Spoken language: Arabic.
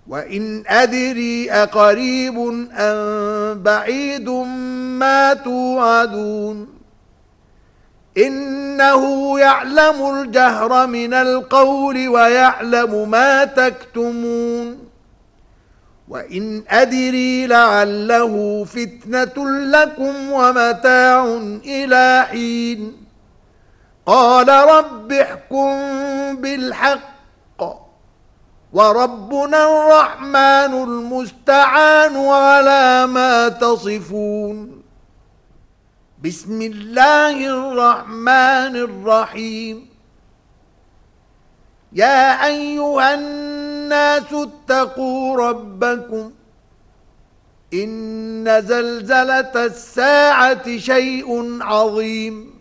وإن أدري أقريب أم بعيد ما توعدون إنه يعلم الجهر من القول ويعلم ما تكتمون وإن أدري لعله فتنة لكم ومتاع إلى حين قال رب احكم بالحق وربنا الرحمن المستعان على ما تصفون بسم الله الرحمن الرحيم يا أيها الناس اتقوا ربكم إن زلزلة الساعة شيء عظيم